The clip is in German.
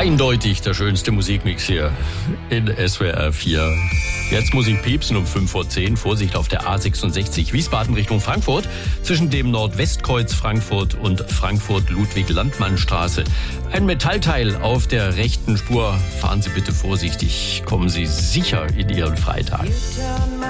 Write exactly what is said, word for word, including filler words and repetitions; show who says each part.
Speaker 1: Eindeutig der schönste Musikmix hier in S W R vier. Jetzt muss ich piepsen um fünf vor zehn. Vorsicht auf der A sechsundsechzig Wiesbaden Richtung Frankfurt. Zwischen dem Nordwestkreuz Frankfurt und Frankfurt-Ludwig-Landmann-Straße. Ein Metallteil auf der rechten Spur. Fahren Sie bitte vorsichtig. Kommen Sie sicher in Ihren Freitag.